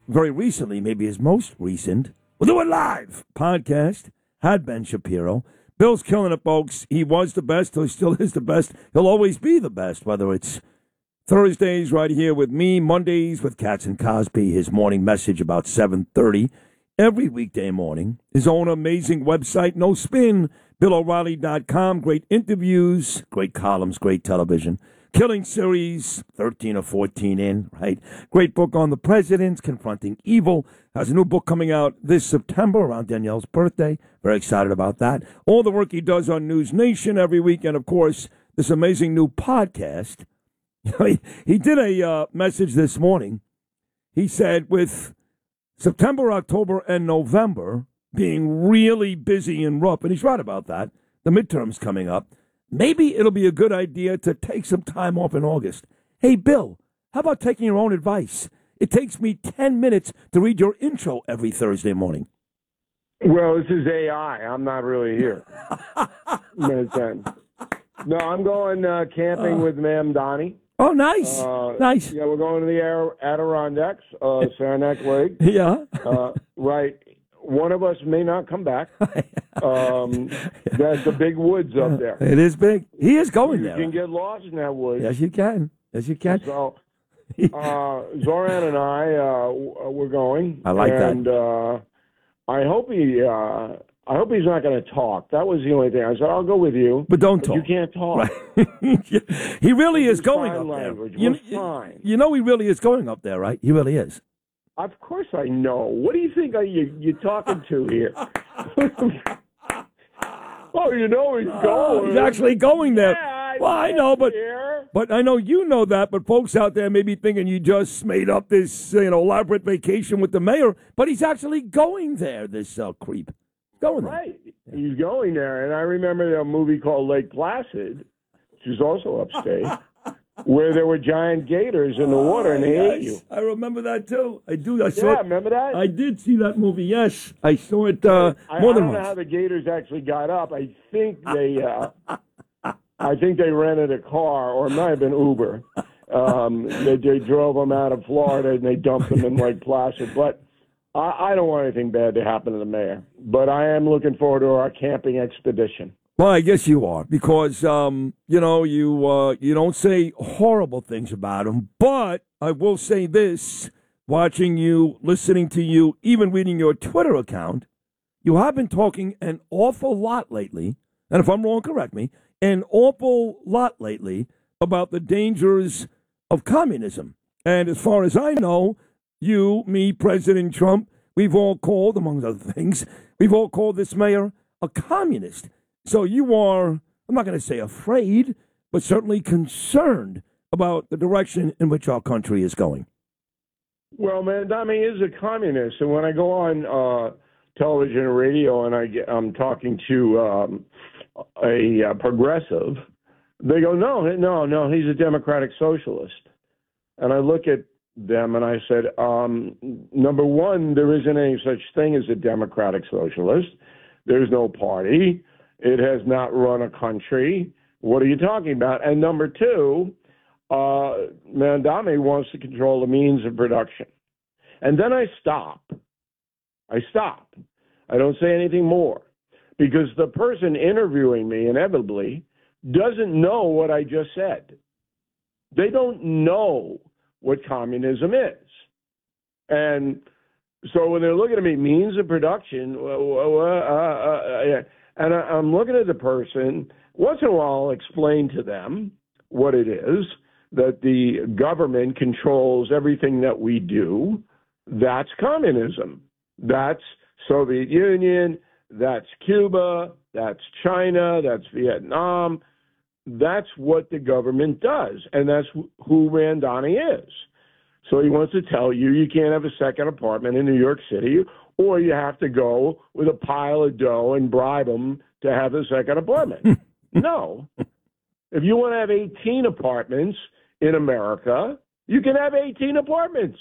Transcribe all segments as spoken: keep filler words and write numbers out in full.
very recently, maybe his most recent, We'll Do It Live podcast, had Ben Shapiro. Bill's killing it, folks. He was the best. He still is the best. He'll always be the best, whether it's Thursdays right here with me, Mondays with Katz and Cosby, his morning message about seven thirty every weekday morning. His own amazing website, No Spin, Bill O'Reilly dot com. Great interviews, great columns, great television. Killing series, thirteen or fourteen in, right? Great book on the presidents, Confronting Evil. Has a new book coming out this September around Danielle's birthday. Very excited about that. All the work he does on News Nation every week, and, of course, this amazing new podcast. he, he did a uh, message this morning. He said, with September, October, and November being really busy and rough, and he's right about that, the midterms coming up, maybe it'll be a good idea to take some time off in August. Hey, Bill, how about taking your own advice? It takes me ten minutes to read your intro every Thursday morning. Well, this is A I. I'm not really here. No, I'm going uh, camping uh, with Ma'am Donnie. Oh, nice. Uh, nice. Yeah, we're going to the Adirondacks, uh, Saranac Lake. Yeah. uh, right. One of us may not come back. Um, there's the big woods up there. It is big. He is going you there. You can get lost in that woods. Yes, you can. Yes, you can. So, uh, Zoran and I, uh, we're going. I like and, that. And uh, I hope he... Uh, I hope he's not going to talk. That was the only thing. I said, I'll go with you. But don't but talk. You can't talk. Right. He really is going up language. there. You, fine. you know he really is going up there, right? He really is. Of course I know. What do you think are you, you're talking to here? Oh, you know he's going. Uh, he's actually going there. Yeah, well, I know, but here. but I know you know that, but folks out there may be thinking you just made up this you know elaborate vacation with the mayor, but he's actually going there, this uh, creep. Going there. Right. He's going there. And I remember a movie called Lake Placid, which is also upstate, where there were giant gators in the water and they yes. ate you. I remember that, too. I do. I saw yeah, it. remember that? I did see that movie, yes. I saw it uh, I, more I than don't once. know how the gators actually got up. I think they uh, I think they rented a car, or it might have been Uber. Um, they, they drove them out of Florida and they dumped them in Lake Placid. But I, I don't want anything bad to happen to the mayor, but I am looking forward to our camping expedition. Well, I guess you are, because, um, you know, you uh, you don't say horrible things about him, but I will say this, watching you, listening to you, even reading your Twitter account, you have been talking an awful lot lately, and if I'm wrong, correct me, an awful lot lately about the dangers of communism. And as far as I know, you, me, President Trump, we've all called, among other things, we've all called this mayor a communist. So you are, I'm not going to say afraid, but certainly concerned about the direction in which our country is going. Well, man, I mean, is a communist. And when I go on uh, television and radio and I get, I'm talking to um, a, a progressive, they go, no, no, no, he's a democratic socialist. And I look at them and I said, um, number one, there isn't any such thing as a democratic socialist. There's no party. It has not run a country. What are you talking about? And number two, uh, Mandami wants to control the means of production. And then I stop. I stop. I don't say anything more because the person interviewing me inevitably doesn't know what I just said. They don't know what communism is. And so when they're looking at me, means of production, uh, uh, uh, and I'm looking at the person, once in a while I'll explain to them what it is, that the government controls everything that we do. That's communism. That's Soviet Union. That's Cuba. That's China. That's Vietnam. That's what the government does, and that's who Randani is. So he wants to tell you you can't have a second apartment in New York City, or you have to go with a pile of dough and bribe them to have a second apartment. No. If you want to have eighteen apartments in America, you can have eighteen apartments.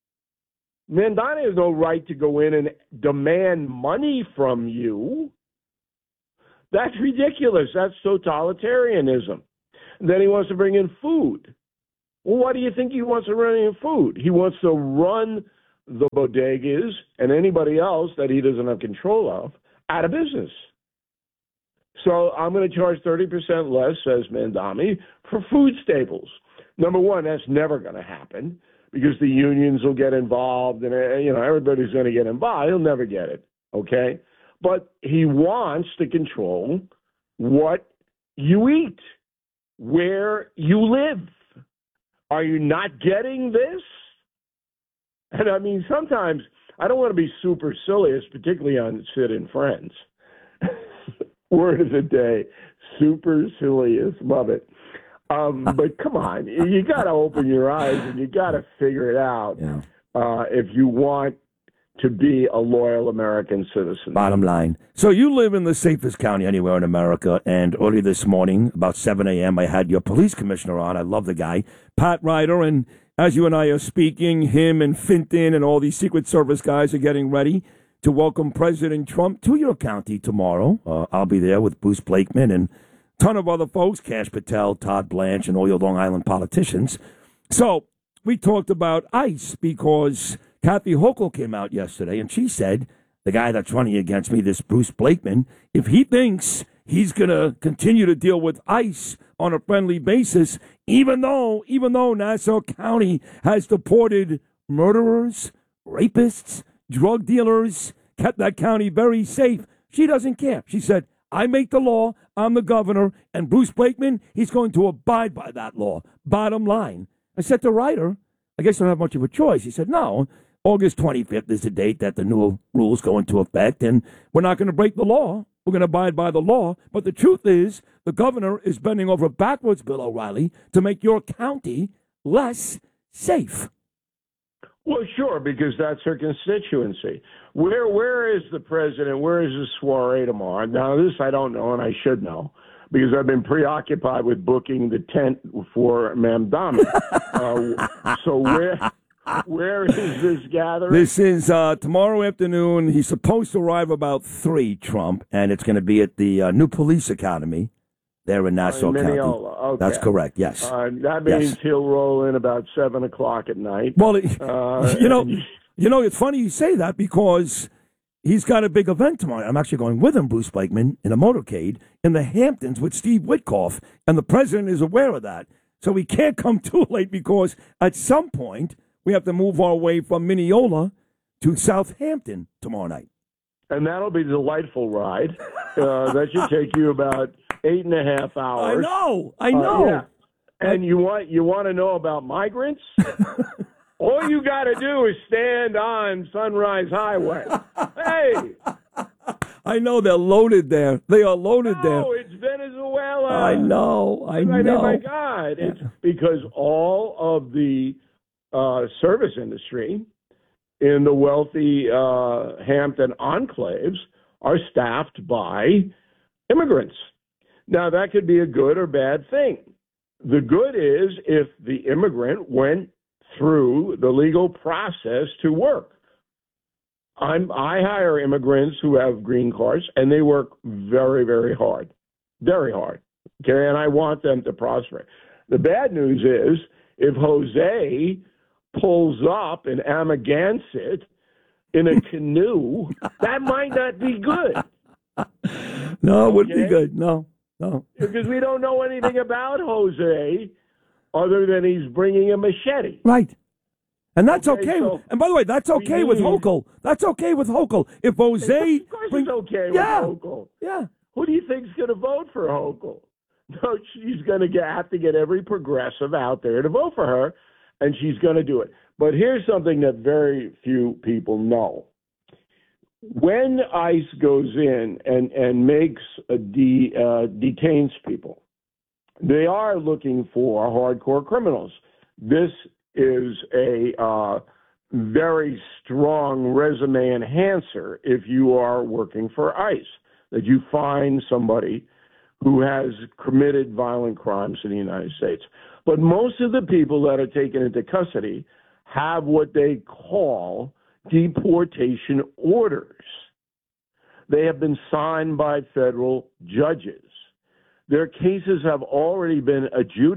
Mandani has no right to go in and demand money from you. That's ridiculous. That's totalitarianism. Then he wants to bring in food. Well, why do you think he wants to run in food? He wants to run the bodegas and anybody else that he doesn't have control of out of business. So I'm going to charge thirty percent less, says Mamdani, for food staples. Number one, that's never going to happen because the unions will get involved and, you know, everybody's going to get involved. He'll never get it, okay? But he wants to control what you eat, where you live. Are you not getting this? And I mean, sometimes I don't want to be supercilious, particularly on Sid and Friends. Word of the day, supercilious. Love it. Um, but come on, you got to open your eyes and you got to figure it out Yeah. uh, if you want to be a loyal American citizen. Bottom line. So you live in the safest county anywhere in America, and early this morning, about seven a.m., I had your police commissioner on. I love the guy, Pat Ryder, and as you and I are speaking, him and Finton and all these Secret Service guys are getting ready to welcome President Trump to your county tomorrow. Uh, I'll be there with Bruce Blakeman and a ton of other folks, Kash Patel, Todd Blanche, and all your Long Island politicians. So we talked about ICE because Kathy Hochul came out yesterday, and she said, the guy that's running against me, this Bruce Blakeman, if he thinks he's going to continue to deal with ICE on a friendly basis, even though, even though Nassau County has deported murderers, rapists, drug dealers, kept that county very safe, she doesn't care. She said, I make the law, I'm the governor, and Bruce Blakeman, he's going to abide by that law. Bottom line. I said to Ryder, I guess I don't have much of a choice. He said, no, August twenty-fifth is the date that the new rules go into effect, and we're not going to break the law. We're going to abide by the law. But the truth is, the governor is bending over backwards, Bill O'Reilly, to make your county less safe. Well, sure, because that's her constituency. Where Where is the president? Where is his soiree tomorrow? Now, this I don't know, and I should know, because I've been preoccupied with booking the tent for Mamdani. uh, so where where is this gathering? This is uh, tomorrow afternoon. He's supposed to arrive about three, Trump, and it's going to be at the uh, new police academy there in Nassau uh, in County. Okay. That's correct, yes. Uh, that means yes. he'll roll in about seven o'clock at night. Well, uh, you know, you know, it's funny you say that because he's got a big event tomorrow. I'm actually going with him, Bruce Blakeman, in a motorcade in the Hamptons with Steve Witkoff, and the president is aware of that. So we can't come too late because at some point we have to move our way from Mineola to Southampton tomorrow night. And that'll be a delightful ride. Uh, that should take you about eight and a half hours. I know, I know. Uh, yeah. And you want you want to know about migrants? All you got to do is stand on Sunrise Highway. Hey, I know they're loaded there. They are loaded no, there. Oh, it's Venezuela. I know, I I know. mean, my God, it's because all of the uh, service industry in the wealthy uh, Hampton enclaves are staffed by immigrants. Now, that could be a good or bad thing. The good is if the immigrant went through the legal process to work. I'm, I hire immigrants who have green cards, and they work very, very hard, very hard. Okay, and I want them to prosper. The bad news is if Jose pulls up in Amagansett in a canoe, that might not be good. No, it okay? wouldn't be good. No, no. Because we don't know anything about Jose other than he's bringing a machete. Right. And that's okay. Okay, so and by the way, that's okay with need- Hochul. That's okay with Hochul. If Jose... Of course bring- it's okay yeah, with Hochul. Yeah. Who do you think's going to vote for Hochul? No, she's going to have to get every progressive out there to vote for her, and she's going to do it. But here's something that very few people know. When ICE goes in and, and makes a de, uh, detains people, they are looking for hardcore criminals. This is a uh, very strong resume enhancer if you are working for ICE, that you find somebody who has committed violent crimes in the United States. But most of the people that are taken into custody have what they call deportation orders. They have been signed by federal judges. Their cases have already been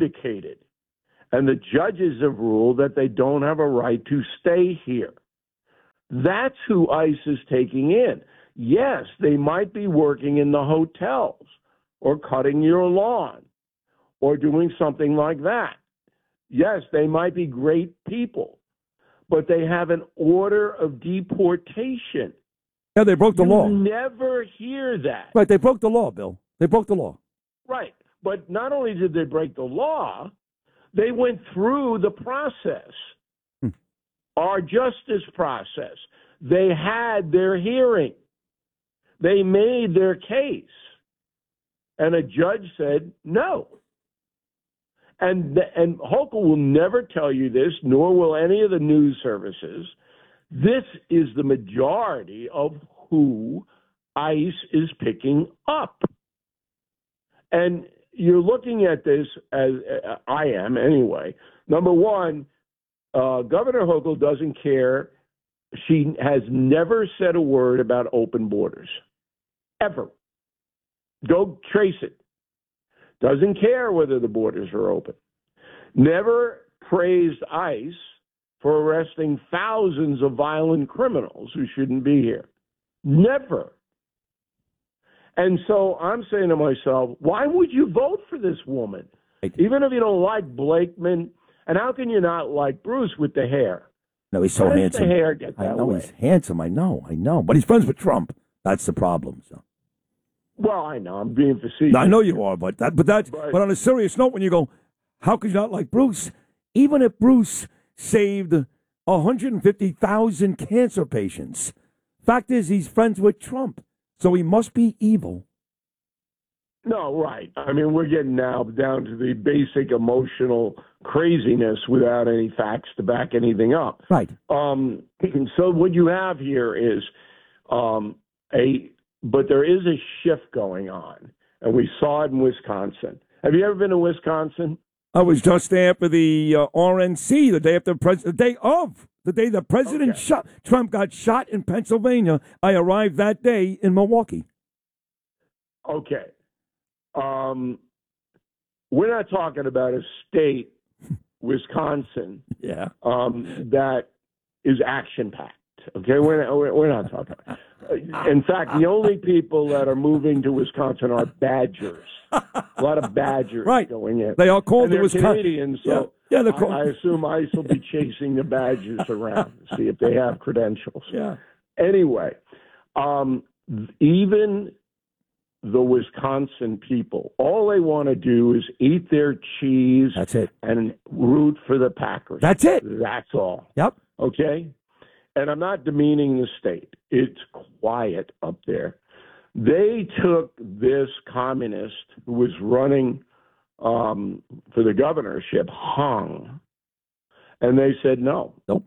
adjudicated, and the judges have ruled that they don't have a right to stay here. That's who ICE is taking in. Yes, they might be working in the hotels or cutting your lawn or doing something like that. Yes, they might be great people, but they have an order of deportation. Yeah, they broke the you law. Never hear that. Right, they broke the law, Bill. They broke the law. Right. But not only did they break the law, they went through the process, hmm. our justice process. They had their hearing. They made their case. And a judge said no. And, and Hochul will never tell you this, nor will any of the news services. This is the majority of who ICE is picking up. And you're looking at this as uh, I am anyway. Number one, uh, Governor Hochul doesn't care. She has never said a word about open borders, ever. Go trace it. Doesn't care whether the borders are open. Never praised ICE for arresting thousands of violent criminals who shouldn't be here. Never. And so I'm saying to myself, why would you vote for this woman? Even if you don't like Blakeman, and how can you not like Bruce with the hair? No, he's so How handsome. Does the hair get that I know way? he's handsome. I know, I know. But he's friends with Trump. That's the problem. So. Well, I know. I'm being facetious. No, I know you are, but that, but that, but, but on a serious note, when you go, how could you not like Bruce? Even if Bruce saved one hundred fifty thousand cancer patients, fact is he's friends with Trump, so he must be evil. No, right. I mean, we're getting now down to the basic emotional craziness without any facts to back anything up. Right. Um, so what you have here is um, a, but there is a shift going on, and we saw it in Wisconsin. Have you ever been to Wisconsin? I was just there for the uh, R N C, the day after pres- the day of, the day the president Okay. shot, Trump got shot in Pennsylvania. I arrived that day in Milwaukee. Okay. Um, we're not talking about a state, Wisconsin, Yeah. um, that is action-packed. Okay, we're not, we're not talking. In fact, the only people that are moving to Wisconsin are badgers. A lot of badgers Right. going in. They are called and the they're Wisconsin. Canadians, so Yeah, yeah they're called. I, I assume ICE will be chasing the badgers around to see if they have credentials. Yeah. Anyway, um, even the Wisconsin people, all they want to do is eat their cheese. That's it. And root for the Packers. That's it. That's all. Yep. Okay? And I'm not demeaning the state. It's quiet up there. They took this communist who was running um, for the governorship, Hung, and they said no. Nope.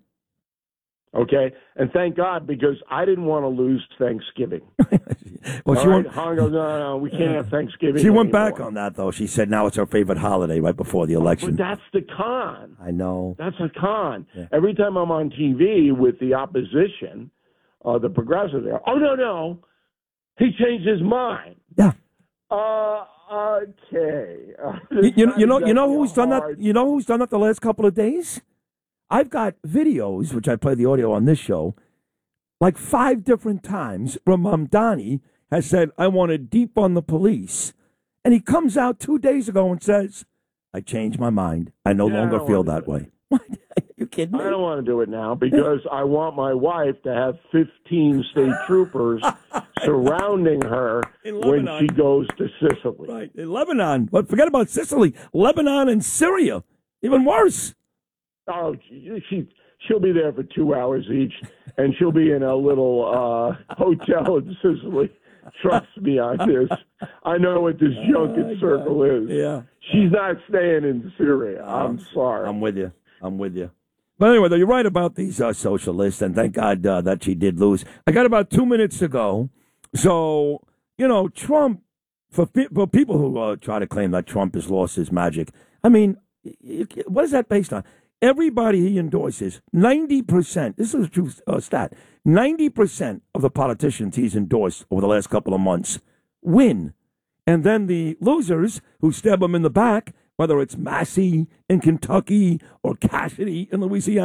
Okay? And thank God, because I didn't want to lose Thanksgiving. Well, she All went, right? Hung goes, no, no, we can't have Thanksgiving she went anymore. back on that, though. She said now it's her favorite holiday right before the election. But that's the con. I know. That's a con. Yeah. Every time I'm on T V with the opposition, uh, the progressive there, oh, no, no, he changed his mind. Yeah. Uh, okay. Uh, You, you, you know, you know that's who's done that? hard. You know who's done that the last couple of days? I've got videos, which I play the audio on this show, like five different times where Mamdani has said, I want to defund the police. And he comes out two days ago and says, I changed my mind. I no Yeah, I longer don't feel wanna that do way. What? Are you kidding me? I don't want to do it now because I want my wife to have fifteen state troopers surrounding her In when Lebanon. she goes to Sicily. Right. In Lebanon. But forget about Sicily. Lebanon and Syria. Even worse. Oh, she, she she'll be there for two hours each, and she'll be in a little uh, hotel in Sicily. Trust me on this. I know what this junket circle is. Yeah. She's not staying in Syria. I'm sorry. I'm with you. I'm with you. But anyway, though, you're right about these uh, socialists, and thank God uh, that she did lose. I got about two minutes to go. So, you know, Trump, for, pe- for people who uh, try to claim that Trump has lost his magic, I mean, y- y- what is that based on? Everybody he endorses, ninety percent, this is a true uh, stat, ninety percent of the politicians he's endorsed over the last couple of months win. And then the losers who stab him in the back, whether it's Massey in Kentucky or Cassidy in Louisiana,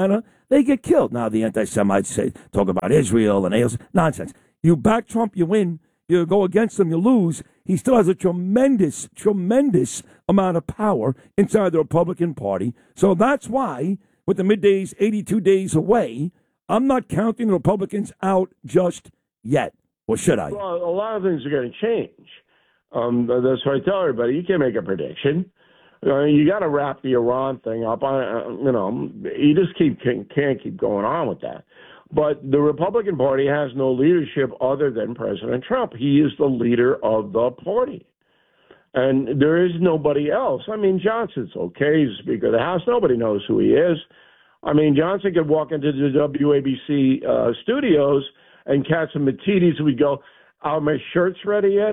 they get killed. Now, the anti-Semites say, talk about Israel and A O C. Nonsense. You back Trump, you win. You go against him, you lose. He still has a tremendous, tremendous amount of power inside the Republican Party. So that's why, with the middays eighty-two days away, I'm not counting the Republicans out just yet. Or should I? Well, a lot of things are going to change. Um, that's what I tell everybody. You can't make a prediction. Uh, you got to wrap the Iran thing up. I, uh, you know, you just keep can't, can't keep going on with that. But the Republican Party has no leadership other than President Trump. He is the leader of the party. And there is nobody else. I mean, Johnson's okay. He's Speaker of the House. Nobody knows who he is. I mean, Johnson could walk into the W A B C uh, studios and catch some Matides. We'd go, are my shirts ready yet?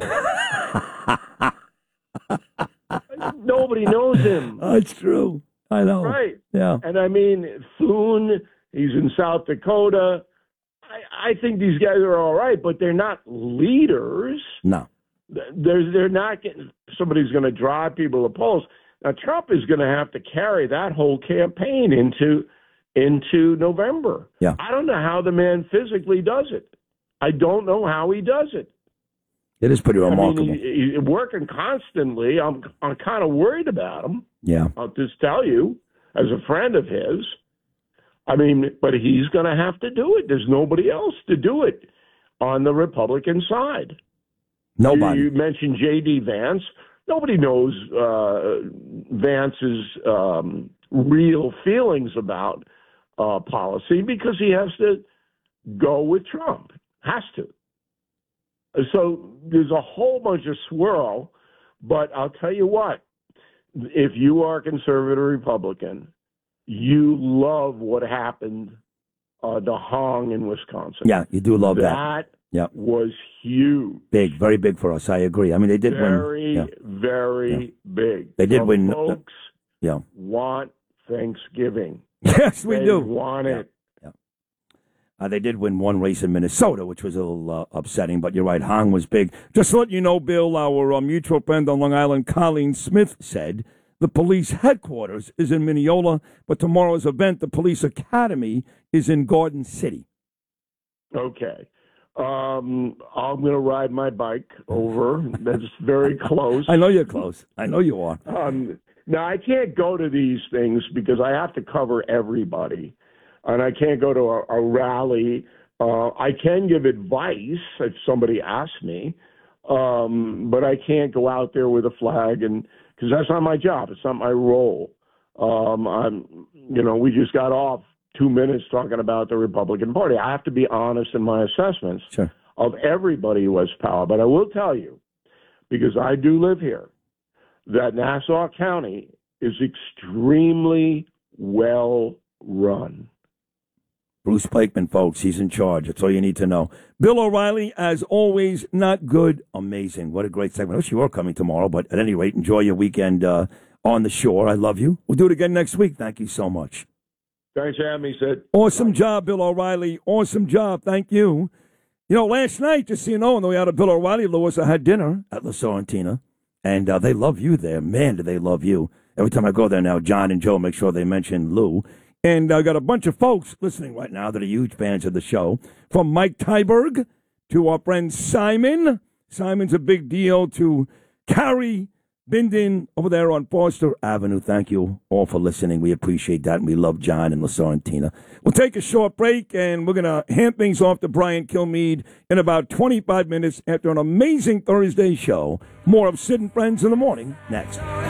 Nobody knows him. That's true. I know. Right. Yeah. And I mean, Thune, he's in South Dakota. I, I think these guys are all right, but they're not leaders. No. They're, they're not getting somebody's going to drive people to polls. Now, Trump is going to have to carry that whole campaign into into November. Yeah. I don't know how the man physically does it. I don't know how he does it. It is pretty remarkable. I mean, he, he's working constantly. I'm I'm kind of worried about him. Yeah. I'll just tell you, as a friend of his. I mean, but he's going to have to do it. There's nobody else to do it on the Republican side. Nobody. You, you mentioned J D. Vance. Nobody knows uh, Vance's um, real feelings about uh, policy because he has to go with Trump. Has to. So there's a whole bunch of swirl, but I'll tell you what, if you are a conservative Republican, you love what happened uh, to Hong in Wisconsin. Yeah, you do love that. That yeah. was huge. Big, very big for us. I agree. I mean, they did very, win. Very, very yeah. big. They did the win. Folks yeah. want Thanksgiving. Yes, we they do. want yeah. it. Uh, they did win one race in Minnesota, which was a little uh, upsetting, but you're right, Hong was big. Just to let you know, Bill, our uh, mutual friend on Long Island, Colleen Smith, said the police headquarters is in Mineola, but tomorrow's event, the police academy, is in Garden City. Okay. Um, I'm going to ride my bike over. That's very close. I know you're close. I know you are. Um, now, I can't go to these things because I have to cover everybody. And I can't go to a, a rally. Uh, I can give advice if somebody asks me, um, but I can't go out there with a flag, and because that's not my job. It's not my role. Um, I'm, you know, we just got off two minutes talking about the Republican Party. I have to be honest in my assessments sure. of everybody who has power. But I will tell you, because I do live here, that Nassau County is extremely well run. Bruce Blakeman, folks, he's in charge. That's all you need to know. Bill O'Reilly, as always, not good, amazing. What a great segment. I wish you were coming tomorrow, but at any rate, enjoy your weekend uh, on the shore. I love you. We'll do it again next week. Thank you so much. Thanks for having me, Sid. Awesome job, Bill O'Reilly. Awesome job. Thank you. You know, last night, just so you know, on the way out of Bill O'Reilly, Lewis, I had dinner at La Sorrentina, and uh, they love you there. Man, do they love you. Every time I go there now, John and Joe make sure they mention Lou. And I got a bunch of folks listening right now that are huge fans of the show. From Mike Tyberg to our friend Simon. Simon's a big deal. To Carrie Bindon over there on Foster Avenue. Thank you all for listening. We appreciate that, and we love John and La Sorrentina. We'll take a short break, and we're going to hand things off to Brian Kilmeade in about twenty-five minutes after an amazing Thursday show. More of Sid and Friends in the Morning next.